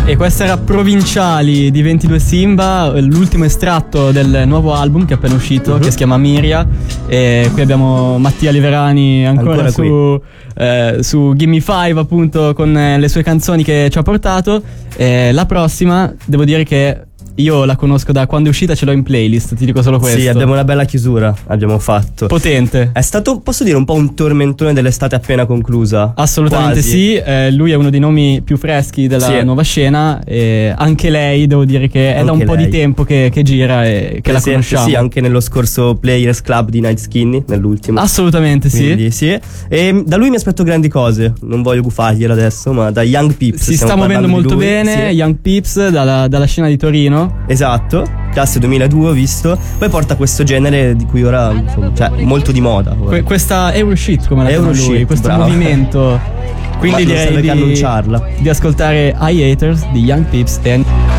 E questa era Provinciali di 22 Simba, l'ultimo estratto del nuovo album che è appena uscito, che si chiama Miria. E qui abbiamo Mattia Liverani ancora su Gimme Five, appunto, con le sue canzoni che ci ha portato. La prossima, devo dire che io la conosco da quando è uscita, ce l'ho in playlist, ti dico solo questo. Sì, abbiamo una bella chiusura, abbiamo fatto. Potente. È stato, posso dire, un po' un tormentone dell'estate appena conclusa. Assolutamente. Quasi. Sì, lui è uno dei nomi più freschi della nuova scena, e anche lei, devo dire che è da un po' di tempo che gira e che la conosciamo. Sì, anche nello scorso Players Club di Night Skinny, nell'ultimo. Assolutamente. Quindi, sì. E da lui mi aspetto grandi cose, non voglio gufargliela adesso, ma da Young Peeps. Si sta muovendo molto bene, sì. Young Peeps dalla scena di Torino. Esatto, classe 2002 ho visto. Poi porta questo genere di cui ora, insomma, cioè molto di moda. Questa Euroshit, come la chiama lui, questo movimento. Quindi direi di annunciarla, di ascoltare I Haters di Young Peeps e